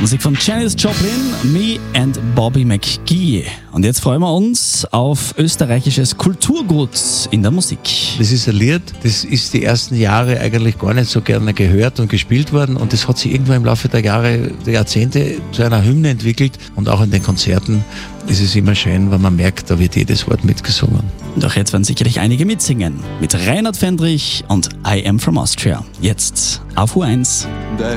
Musik von Janis Joplin, Me and Bobby McGee. Und jetzt freuen wir uns auf österreichisches Kulturgut in der Musik. Das ist ein Lied, das ist die ersten Jahre eigentlich gar nicht so gerne gehört und gespielt worden und das hat sich irgendwann im Laufe der Jahre, der Jahrzehnte zu einer Hymne entwickelt und auch in den Konzerten ist es immer schön, wenn man merkt, da wird jedes Wort mitgesungen. Und auch jetzt werden sicherlich einige mitsingen. Mit Reinhard Fendrich und I Am From Austria. Jetzt auf U1.